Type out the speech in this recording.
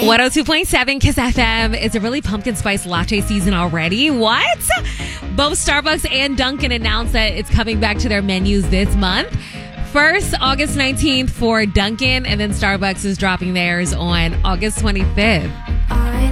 102.7 Kiss FM. Is it really pumpkin spice latte season already? What? Both Starbucks and Dunkin' announced that it's coming back to their menus this month. First, August 19th for Dunkin', and then Starbucks is dropping theirs on August 25th.